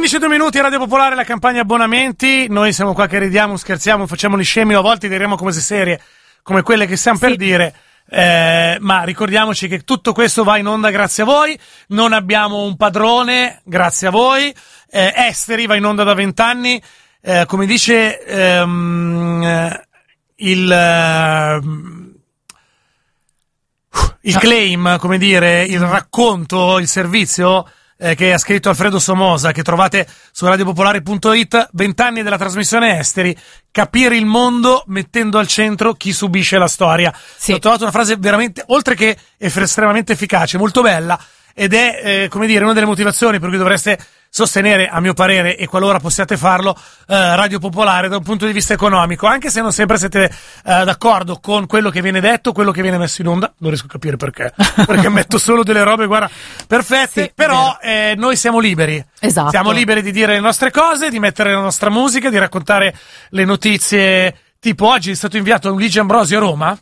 15 minuti, Radio Popolare, la campagna abbonamenti. Noi siamo qua che ridiamo, scherziamo, facciamo gli scemi, a volte diremo cose serie come quelle che stiamo per dire. Ma ricordiamoci che tutto questo va in onda grazie a voi. Non abbiamo un padrone, grazie a voi. Esteri va in onda da 20 anni. Come dice il claim, come dire, il racconto, il servizio che ha scritto Alfredo Somoza, che trovate su radiopopolare.it, 20 anni della trasmissione Esteri, capire il mondo mettendo al centro chi subisce la storia. Sì. Ho trovato una frase veramente, oltre che estremamente efficace, molto bella, ed è, come dire, una delle motivazioni per cui dovreste sostenere, a mio parere, e qualora possiate farlo, Radio Popolare da un punto di vista economico, anche se non sempre siete d'accordo con quello che viene detto, quello che viene messo in onda. Non riesco a capire perché metto solo delle robe, guarda, perfette, sì, però noi siamo liberi. Esatto. Siamo liberi di dire le nostre cose, di mettere la nostra musica, di raccontare le notizie. Tipo oggi è stato inviato Luigi Ambrosio a Roma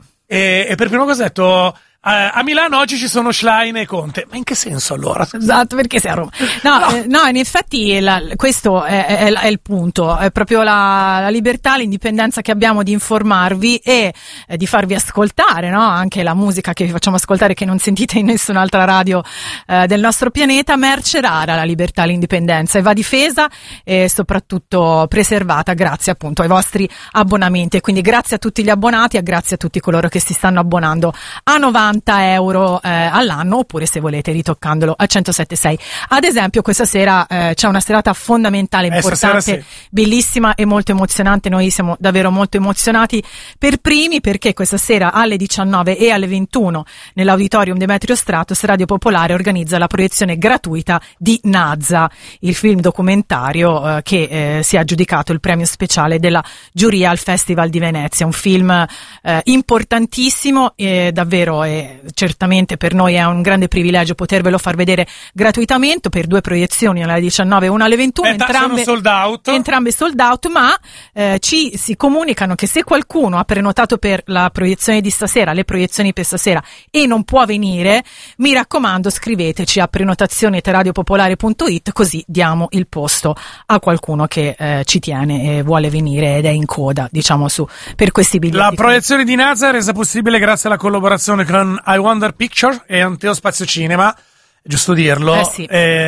e per prima cosa ha detto: a Milano oggi ci sono Schlein e Conte. Ma in che senso allora? Esatto, perché sei a Roma? No, in effetti questo è il punto, è proprio la libertà, l'indipendenza che abbiamo di informarvi e di farvi ascoltare, no? Anche la musica che vi facciamo ascoltare, che non sentite in nessun'altra radio del nostro pianeta. Merce rara, la libertà, l'indipendenza, e va difesa e soprattutto preservata grazie appunto ai vostri abbonamenti. E quindi grazie a tutti gli abbonati e grazie a tutti coloro che si stanno abbonando a 90 euro all'anno, oppure se volete ritoccandolo a 107,6. Ad esempio questa sera c'è una serata fondamentale, importante, sì, bellissima e molto emozionante. Noi siamo davvero molto emozionati per primi, perché questa sera alle 19 e alle 21 nell'Auditorium Demetrio Stratos Radio Popolare organizza la proiezione gratuita di Nazza, il film documentario che si è aggiudicato il premio speciale della giuria al Festival di Venezia. Un film importantissimo, davvero, certamente per noi è un grande privilegio potervelo far vedere gratuitamente per 2 proiezioni, alle 19 e una alle 21, entrambe sold out, ma ci si comunicano che se qualcuno ha prenotato per la proiezione di stasera, le proiezioni per stasera, e non può venire, mi raccomando, scriveteci a prenotazioni@radiopopolare.it, così diamo il posto a qualcuno che ci tiene e vuole venire ed è in coda, diciamo, per questi biglietti. La proiezione di Nazza è resa possibile grazie alla collaborazione con I Wonder Picture e Anteo Spazio Cinema, giusto dirlo. Sì.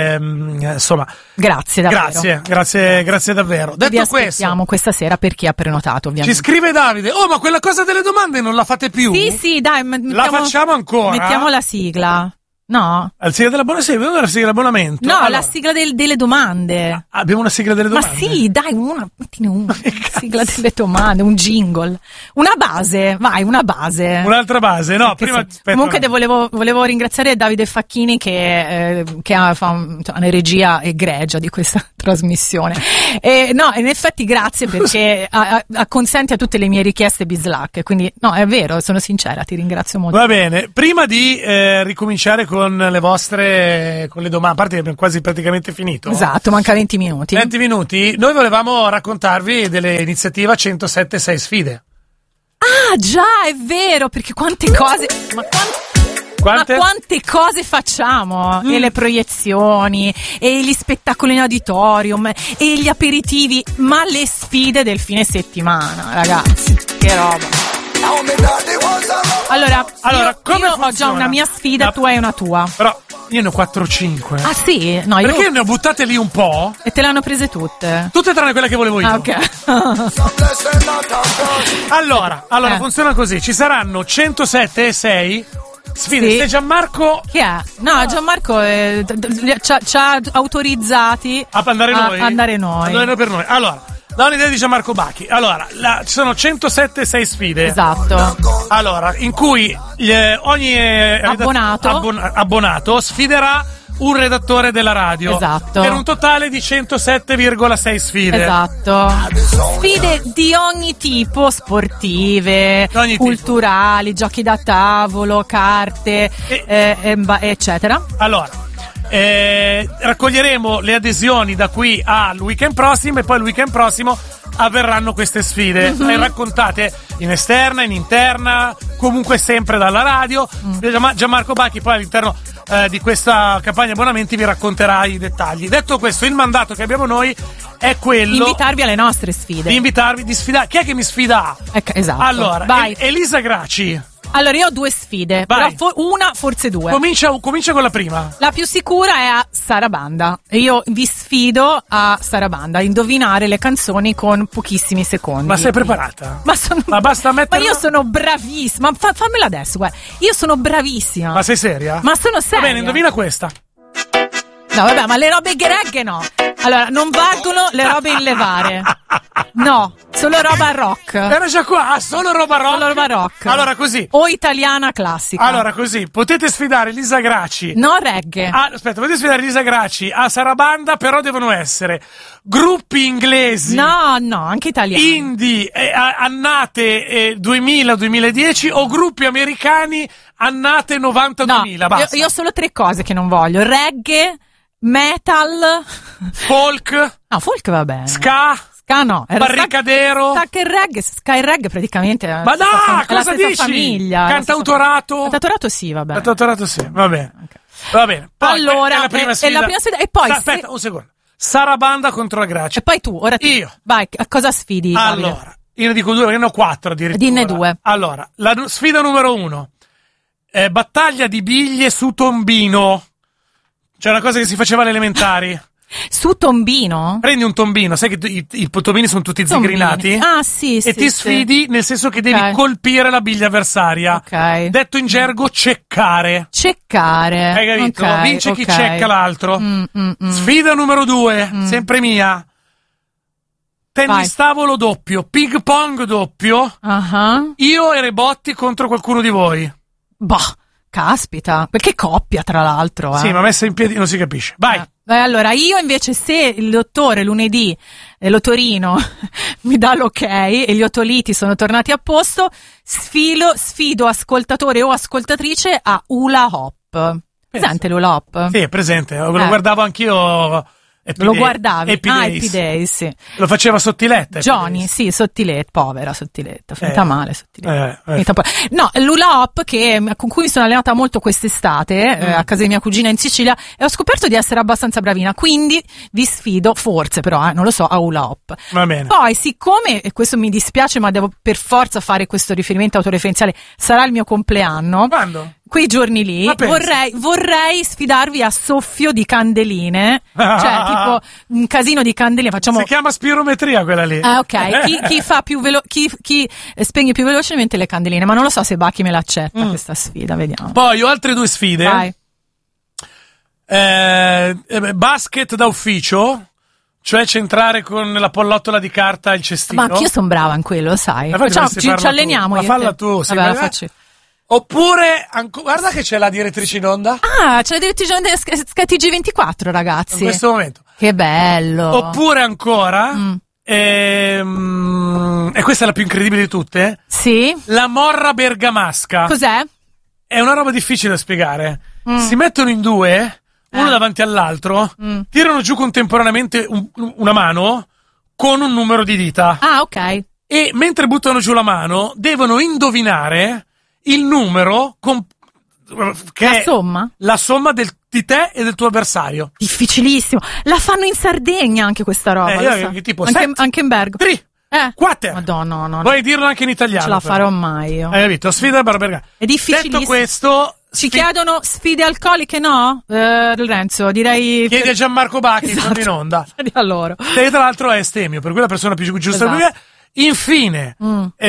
Insomma, grazie davvero. Grazie davvero. Detto Vi aspettiamo questo, questa sera per chi ha prenotato, ovviamente. Ci scrive Davide: oh, ma quella cosa delle domande non la fate più? Sì, dai, la facciamo ancora? Mettiamo la sigla. No? La sigla dell'abbonamento? La sigla dell'abbonamento? No, allora, la sigla delle domande. Abbiamo una sigla delle domande? Ma sì, dai, mettine una sigla delle domande, un jingle. Una base, vai, una base. Un'altra base? No, prima... Comunque volevo ringraziare Davide Facchini che fa una regia egregia di questa trasmissione. No, in effetti grazie, perché acconsente a tutte le mie richieste bislacche, quindi no, è vero, sono sincera, ti ringrazio molto. Va bene, prima di ricominciare con le domande, a parte che abbiamo quasi praticamente finito. Esatto, manca 20 minuti. 20 minuti. Noi volevamo raccontarvi dell'iniziativa 107,6 sfide. Ah, già, è vero, perché quante cose... Ma quante cose facciamo? E le proiezioni, e gli spettacoli in auditorium, e gli aperitivi, ma le sfide del fine settimana, ragazzi, che roba. Allora come io ho già una mia sfida, tu hai una tua. Però io ne ho 4 o 5. Ah sì? No, perché io ne ho buttate lì un po'. E te le hanno prese tutte? Tutte tranne quelle che volevo io. Ah, ok. Allora funziona così. Ci saranno 107,6 sfide. Sì. Se Gianmarco... Chi è? No, Gianmarco ci ha autorizzati a andare noi. Andare noi per noi. Allora, da un'idea di Gianmarco Bacchi. Allora, ci sono 107,6 sfide. Esatto. Allora, in cui ogni abbonato sfiderà un redattore della radio. Esatto. Per un totale di 107,6 sfide. Esatto. Sfide di ogni tipo, sportive, culturali, giochi da tavolo, carte, eccetera. Allora, raccoglieremo le adesioni da qui al weekend prossimo, e poi il weekend prossimo avverranno queste sfide raccontate in esterna, in interna, comunque sempre dalla radio. Gianmarco Bacchi poi all'interno di questa campagna abbonamenti vi racconterà i dettagli. Detto questo, il mandato che abbiamo noi è quello invitarvi alle nostre sfide. di sfidare. Chi è che mi sfida? Esatto. Allora, vai. Elisa Graci. Allora, io ho 2 sfide, Vai. però una, forse 2. Comincia con la prima. La più sicura è a Sarabanda. E io vi sfido a Sarabanda a indovinare le canzoni con pochissimi secondi. Ma sei preparata? Ma basta metterla. Ma io sono bravissima. Fammela adesso, guarda. Io sono bravissima. Ma sei seria? Ma sono seria. Va bene, indovina questa. No, vabbè, ma le robe greghe no. Allora, non valgono le robe in levare. No, solo roba rock. Era già qua, solo roba rock. Solo roba rock. Allora così. O italiana classica. Allora così, potete sfidare Elisa Graci. No, reggae. Aspetta, potete sfidare Elisa Graci a Sarabanda, però devono essere gruppi inglesi. No, anche italiani. Indie, annate 2000-2010 o gruppi americani annate 90-2000. No, basta. io ho solo 3 cose che non voglio. Reggae, metal, folk, no, folk va bene. ska, No, barricadero. Ska e reggae praticamente. Ma no, è la cosa stessa dici? famiglia. Cantautorato. Cantautorato sì, va bene. Cantautorato sì, va bene. Okay. Va bene. Poi, allora, è la prima sfida. E poi aspetta, un secondo. Sarabanda contro la Graci. E poi tu, ora tu. Io. Vai, a cosa sfidi? Davide? Allora, io ne dico 2, perché ne ho 4 addirittura. Dinne 2. Allora, la sfida numero 1. Battaglia di biglie su tombino. Cioè una cosa che si faceva alle elementari. Su tombino? Prendi un tombino, sai che i tombini sono tutti zigrinati? Ah, sì, e ti sfidi nel senso che devi colpire la biglia avversaria. Ok. Detto in gergo, ceccare. Ceccare. Hai capito? Okay, Vince chi cecca l'altro. Sfida numero 2, sempre mia. Tennis tavolo doppio, ping pong doppio. Io e Rebotti contro qualcuno di voi. Boh, caspita. Perché coppia, tra l'altro. Sì, ma messa in piedi non si capisce. Vai. Allora, io invece se il dottore lunedì l'otorino mi dà l'ok e gli otoliti sono tornati a posto, sfido ascoltatore o ascoltatrice a hula hop. Presente l'hula hop? Sì, è presente. Lo guardavo anch'io. Lo guardavi? Happy Days, sì. Lo faceva Sottiletta. Johnny, sì, Sottiletta, povera Sottiletta, finita male Sottiletta. No, l'hula hop con cui mi sono allenata molto quest'estate a casa di mia cugina in Sicilia e ho scoperto di essere abbastanza bravina, quindi vi sfido, forse però, non lo so, a hula hop. Va bene. Poi, siccome, e questo mi dispiace ma devo per forza fare questo riferimento autoreferenziale, sarà il mio compleanno. Quando? Quei giorni lì vorrei sfidarvi a soffio di candeline, cioè tipo un casino di candeline. Facciamo. Si chiama spirometria quella lì. Ok. Chi fa più chi spegne più velocemente le candeline, ma non lo so se Bacchi me l'accetta questa sfida, vediamo. Poi ho altre 2 sfide. Vai. Basket da ufficio, cioè centrare con la pallottola di carta il cestino. Ma anch'io sono brava in quello, sai. Ci alleniamo. Ma falla tu, sì. Vabbè, la faccio. Oppure, guarda che c'è la direttrice in onda. Ah, c'è la direttrice in onda SKTG24, ragazzi. In questo momento. Che bello. Oppure ancora, e questa è la più incredibile di tutte. Sì. La morra bergamasca. Cos'è? È una roba difficile da spiegare. Si mettono in 2, uno davanti all'altro, tirano giù contemporaneamente una mano con un numero di dita. Ah, ok. E mentre buttano giù la mano, devono indovinare il numero che la è somma? La somma di te e del tuo avversario. Difficilissimo. La fanno in Sardegna anche questa roba. Tipo anche in Bergo. 3, 4. Madonna, no. Vuoi dirlo anche in italiano? Non ce la farò mai io. Hai capito? Sfida Barberga. È difficilissimo. Detto questo, ci chiedono sfide alcoliche, no? Lorenzo, direi. Chiedi a Gianmarco Bacchi, esatto. in onda. Di a loro. E tra l'altro è Estemio, per cui la persona più giusta esatto. Infine,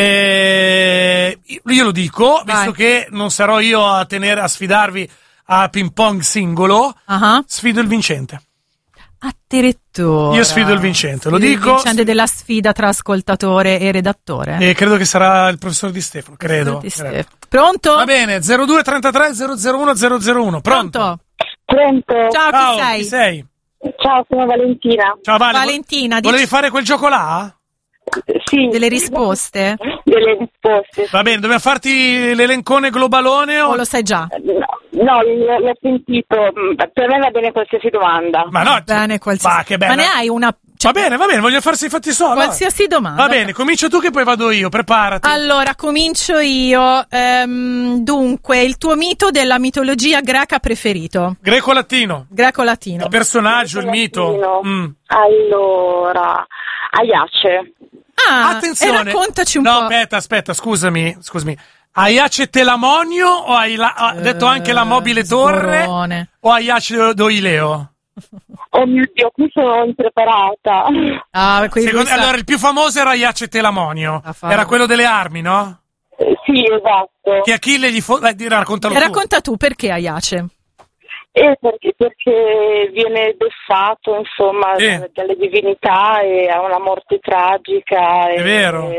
io lo dico, visto che non sarò io a sfidarvi a ping pong singolo, sfido il vincente. Addirittura. Io sfido il vincente, lo dico. Il vincente della sfida tra ascoltatore e redattore. E credo che sarà il professor Di Stefano, credo. Pronto? Va bene, 0233 001 001. Pronto? Pronto. Ciao, chi sei? Ciao, sono Valentina. Ciao Vale. Valentina, volevi fare quel gioco là? Sì. Delle risposte? Delle risposte. Va bene, dobbiamo farti l'elencone globalone o lo sai già? No, l'ho sentito. Per me va bene qualsiasi domanda. Ma no, bene qualsiasi. che bella. Ma ne hai una Va bene, voglio farsi i fatti suoi. Qualsiasi domanda. Va bene, comincio tu che poi vado io, preparati. Allora, comincio io. Dunque, il tuo mito della mitologia greca preferito? Greco-latino. Greco-latino. Il personaggio, il mito. Allora, Aiace. Attenzione. E raccontaci un po'. No, aspetta, scusami. Aiace Telamonio o hai detto anche la mobile torre sborone. O Aiace Doileo? Oh mio Dio, qui sono impreparata. Allora il più famoso era Aiace Telamonio. Era quello delle armi, no? Sì, esatto. Che Achille raccontalo tu. Racconta tu perché Aiace. Perché viene beffato, insomma, dalle divinità e ha una morte tragica. È vero.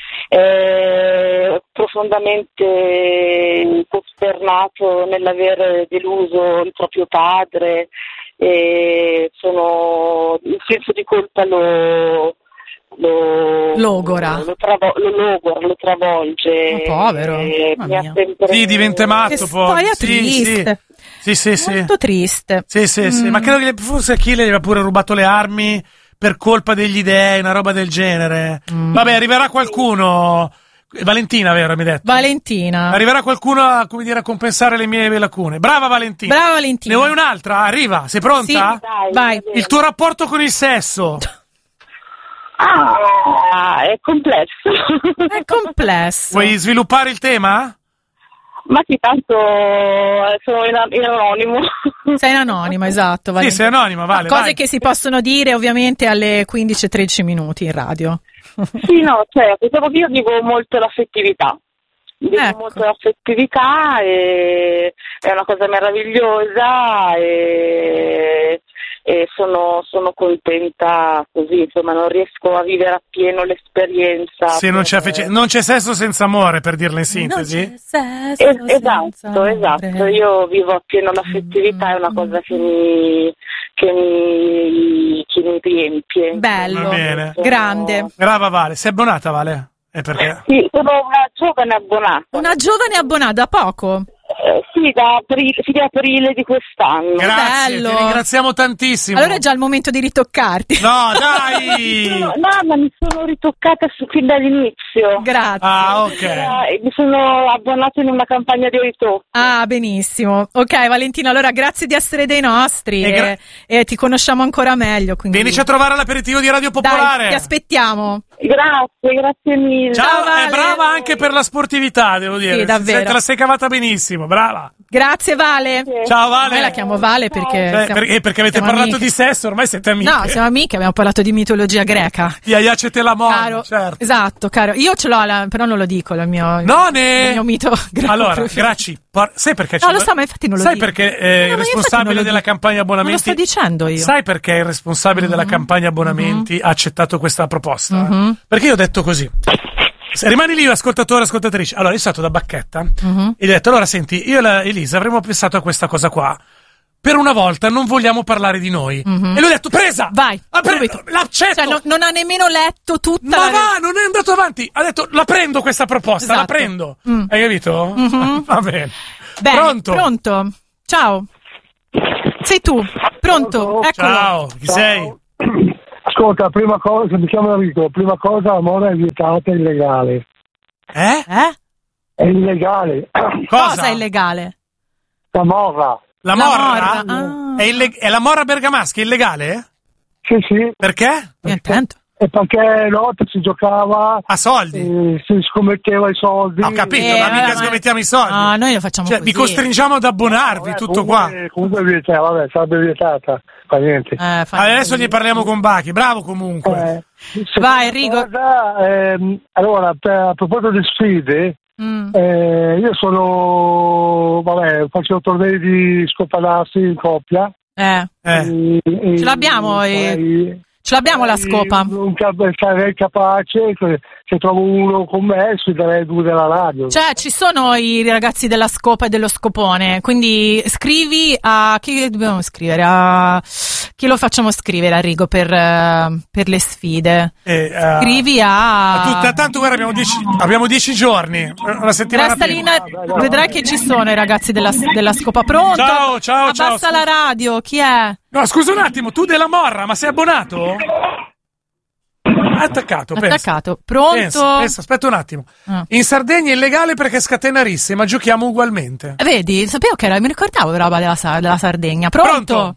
È profondamente costernato nell'aver deluso il proprio padre. E il senso di colpa lo logora, lo travolge. Povero. Sì, diventa matto che poi. Storia triste. Sì. Molto triste. Sì. Ma credo che forse Achille gli aveva pure rubato le armi per colpa degli dei, una roba del genere. Vabbè, arriverà qualcuno. Valentina, vero, mi hai detto? Valentina. Arriverà qualcuno a compensare le mie lacune. Brava Valentina. Ne vuoi un'altra? Arriva, sei pronta? Sì, vai. Il tuo rapporto con il sesso. È complesso. È complesso. Vuoi sviluppare il tema? Ma sì, tanto sono in anonimo. Sei in anonimo, esatto. Sì, sei anonimo, vale. Cose vai. che si possono dire ovviamente alle 15-13 minuti in radio. Sì, no, certo, io vivo molto l'affettività. Molto l'affettività e è una cosa meravigliosa e sono contenta così, insomma, non riesco a vivere appieno l'esperienza. Sì, non c'è sesso senza amore, per dirla in sintesi. Non c'è sesso esatto. Io vivo appieno l'affettività, è una cosa che mi riempie. Bello, va bene. Grande. Brava Vale, sei abbonata Vale? Perché? Sì, sono una giovane abbonata. Una giovane abbonata, da poco? Sì, da aprile di quest'anno. Grazie, bello. Ti ringraziamo tantissimo. Allora è già il momento di ritoccarti. No, dai! Ma mi sono ritoccata fin dall'inizio. Grazie. Ah, ok. Mi sono abbonata in una campagna di ritocco. Ah, benissimo. Ok, Valentina, allora grazie di essere dei nostri e ti conosciamo ancora meglio. Quindi... Vienici a trovare all'aperitivo di Radio Popolare. Dai, ti aspettiamo. Grazie mille. Ciao, Vale. è brava anche per la sportività, devo dire. Sì, davvero. Te la sei cavata benissimo, brava. Grazie Vale. Ciao Vale. Noi la chiamo Vale perché perché avete siamo parlato amiche. di sesso, ormai siete amiche. No, siamo amiche, abbiamo parlato di mitologia greca. Di Aiace Telamonio, Caro, certo. Esatto, caro. Io ce l'ho, però non lo dico, il mio mito greco. Allora, preferito. Graci, sai perché No, lo so, ma infatti non lo sai dico. perché No, ma il infatti responsabile non lo della dico. campagna abbonamenti Non lo sto dicendo io. Sai perché il responsabile della campagna abbonamenti ha accettato questa proposta? Perché io ho detto così. Rimani lì, ascoltatore, ascoltatrice. Allora, io sono stato da Bacchetta e gli ho detto: allora, senti, io e Elisa avremmo pensato a questa cosa qua. Per una volta non vogliamo parlare di noi. E lui ha detto: presa! Vai, l'accetto! Cioè, non ha nemmeno letto tutta non è andato avanti. Ha detto: la prendo questa proposta, la prendo. Hai capito? Va bene. Pronto? Ciao. Sei tu? Pronto? Eccolo. Ciao, chi sei? Ascolta, prima cosa, mi chiamo Enrico, prima cosa la mora è vietata, è illegale. Eh? È illegale. Cosa è illegale? La morra. La morra? È la morra bergamasca, è illegale? Sì. Perché? Niente. E perché notte si giocava a soldi, si scommetteva i soldi. Ho capito, ma mica scommettiamo i soldi. No, noi lo facciamo così. Vi costringiamo ad abbonarvi, tutto qua. Comunque è vietata, sarebbe vietata, fa niente. Adesso gli parliamo con Bachi, bravo comunque. Vai Enrico. Allora, a proposito di sfide, io faccio tornei di scopalarsi in coppia. Ce l'abbiamo Ce l'abbiamo la scopa. Sarei capace, se trovo uno con me, sfiderei due della radio. Cioè, ci sono i ragazzi della scopa e dello scopone, quindi scrivi a chi dobbiamo scrivere? A chi lo facciamo scrivere a Rigo per le sfide? Scrivi a tanto guarda, abbiamo 10 giorni, una settimana. Resta lì, vedrai che ci sono i ragazzi della scopa. Pronto? Ciao. Abbassa la radio, chi è? No, scusa un attimo, tu della morra, ma sei abbonato? Attaccato. Pronto? Pensa, aspetta un attimo. In Sardegna è illegale perché scatena risse, ma giochiamo ugualmente. Vedi, sapevo che mi ricordavo roba della Sardegna. Pronto?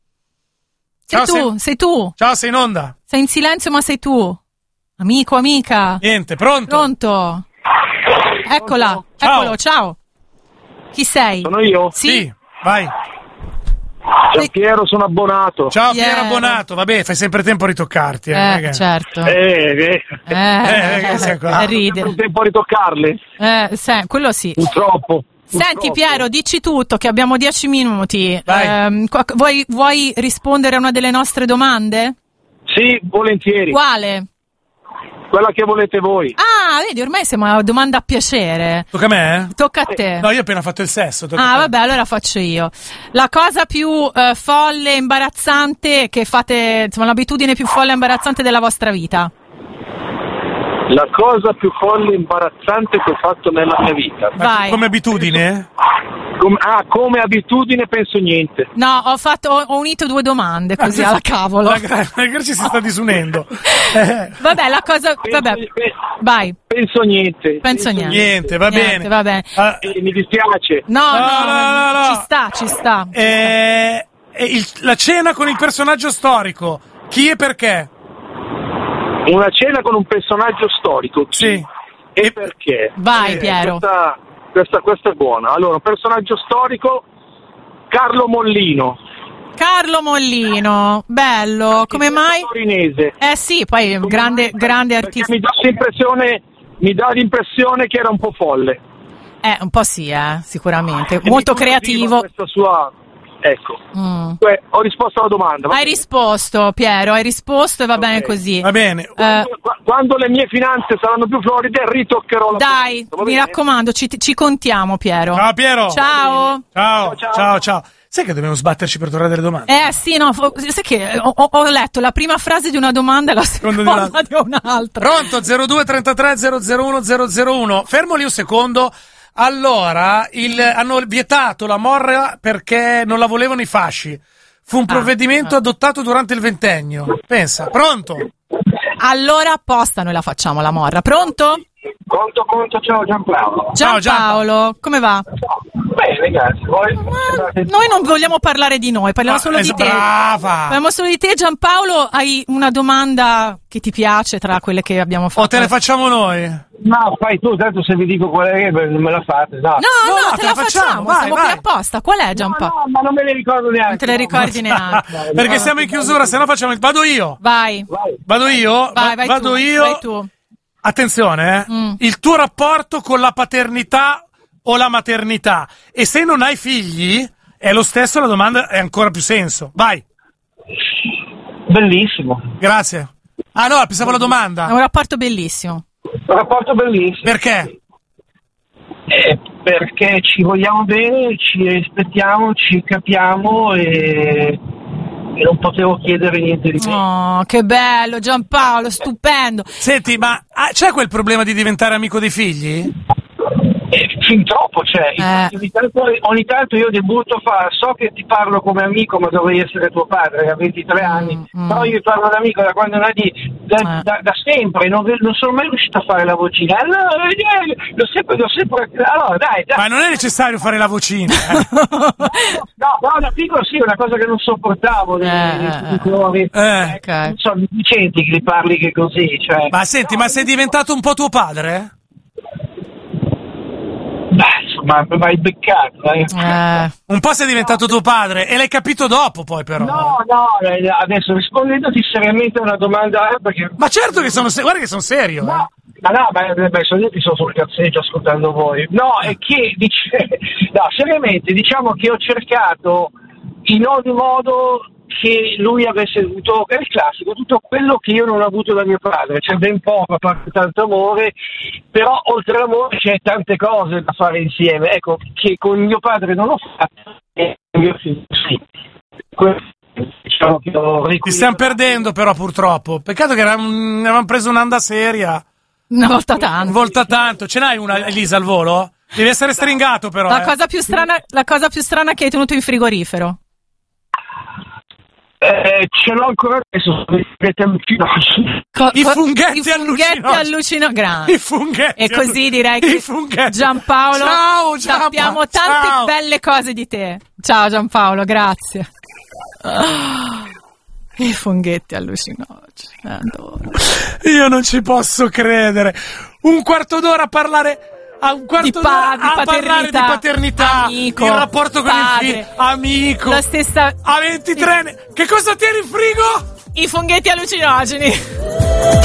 Sei tu. Ciao, sei in onda. Sei in silenzio, ma sei tu. Amico, amica. Niente, pronto. Eccola. Ciao. Eccolo, ciao. Chi sei? Sono io? Sì, vai. Ciao Piero, sono abbonato. Ciao Piero abbonato, vabbè, fai sempre tempo a ritoccarti. Certo. Sei qua. Ride. Sempre tempo a ritoccarli? Quello sì. Purtroppo. Senti Piero, dici tutto, che abbiamo 10 minuti. Vai. Vuoi rispondere a una delle nostre domande? Sì, volentieri. Quale? Quella che volete voi. Ah, vedi, ormai siamo a domanda a piacere. Tocca a me? Tocca a te. No, io ho appena fatto il sesso. Vabbè, allora faccio io. La cosa più folle e imbarazzante che fate, insomma, l'abitudine più folle e imbarazzante della vostra vita. La cosa più folle e imbarazzante che ho fatto nella mia vita. Vai. Come abitudine? Come abitudine penso niente. No, ho unito 2 domande così alla cavolo. La Grecia si sta disunendo. Vabbè, la cosa. Vai. Penso niente. Niente, va bene. Mi dispiace. No. Ci sta. La cena con il personaggio storico. Chi e perché? Una cena con un personaggio storico. Chi? Sì. E perché? Vai, Piero. Questa è buona. Allora, un personaggio storico, Carlo Mollino. Carlo Mollino, bello. Come mai? Torinese. Sì, poi grande artista. Mi dà l'impressione che era un po' folle. Un po' sì, sicuramente. Molto creativo. Questa sua... Ecco, ho risposto alla domanda. Hai risposto, Piero, e va bene così. Va bene. Quando le mie finanze saranno più floride, ritoccherò la Dai, mi raccomando, ci contiamo, Piero. Ciao, Piero. Ciao. Ciao. Sai che dobbiamo sbatterci per tornare delle domande? Sì, no, sai che ho letto la prima frase di una domanda e la seconda di un'altra. Pronto, 02 33 001 001. Fermo lì un secondo. Allora, hanno vietato la morra perché non la volevano i fasci. Fu un provvedimento adottato durante il ventennio. Pensa, pronto? Allora apposta noi la facciamo la morra. Pronto? Pronto, ciao Gianpaolo. Gianpaolo, come va? Bene, grazie. Noi non vogliamo parlare di noi, parliamo solo di te. Brava! Parliamo solo di te, Gianpaolo. Hai una domanda che ti piace tra quelle che abbiamo fatto? O te le facciamo noi? No, fai tu, tanto se vi dico qual è, me la fate. No, te la facciamo, vai, siamo qui apposta. Qual è, Gianpaolo? No, ma non me le ricordo neanche. Non te le ricordi neanche. Perché siamo in chiusura, se no facciamo il... Vado io. Vai. Vado io? Vai Vado tu, io. Vai tu. Attenzione, il tuo rapporto con la paternità o la maternità. E se non hai figli, è lo stesso, la domanda ha ancora più senso. Vai. Bellissimo. Grazie. No, pensavo alla domanda. È un rapporto bellissimo. Un rapporto bellissimo. Perché? Perché ci vogliamo bene, ci rispettiamo, ci capiamo e non potevo chiedere niente di più. Oh, che bello, Gianpaolo, stupendo. Senti, ma c'è quel problema di diventare amico dei figli? Fin troppo c'è. Ogni tanto io debutto, so che ti parlo come amico, ma dovrei essere tuo padre a 23 anni. Però io parlo da amico da quando nati, da sempre, non sono mai riuscito a fare la vocina. Allora, l'ho sempre. Allora, dai. Ma non è necessario fare la vocina. No, però da piccolo sì, è una cosa che non sopportavo. Okay. Non so, Vicenti che li parli che così. Cioè. Ma senti, ma sei diventato un po' tuo padre? Ma hai beccato, Un po' sei diventato tuo padre e l'hai capito dopo poi però. No, adesso rispondendoti seriamente a una domanda perché... Ma certo che guarda che sono serio. No, io ti sono sul cazzeggio ascoltando voi. No, è che seriamente diciamo che ho cercato in ogni modo che lui avesse avuto, è il classico, tutto quello che io non ho avuto da mio padre. C'è ben poco a parte tanto amore, però oltre all'amore c'è tante cose da fare insieme, ecco, che con mio padre non ho fatto e mio figlio sì. Diciamo che ti stiamo perdendo però purtroppo, peccato che avevamo preso un'anda seria una volta tanto. Ce n'hai una, Elisa, al volo? Devi essere stringato però. La cosa più strana che hai tenuto in frigorifero? Ce l'ho ancora adesso. I funghetti allucinogeni. I funghetti. E così direi che Giampaolo, ciao, sappiamo tante belle cose di te. Ciao Giampaolo, grazie. I funghetti allucinogeni. Io non ci posso credere. Un quarto d'ora a parlare. Parlare di paternità, amico, il rapporto con il figlio, amico, la stessa a 23 anni. Che cosa tieni in frigo? I funghetti allucinogeni.